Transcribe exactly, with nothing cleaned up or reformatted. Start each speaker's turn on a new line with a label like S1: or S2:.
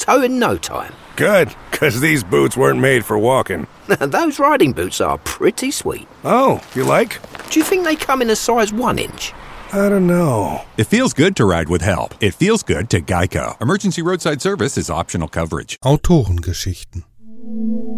S1: toe in no time.
S2: Good, because these boots weren't made for walking.
S1: Those riding boots are pretty sweet.
S2: Oh, you like?
S1: Do you think they come in a size one inch?
S2: I don't know.
S3: It feels good to ride with help. It feels good to Geico. Emergency roadside service is optional coverage.
S4: Autorengeschichten.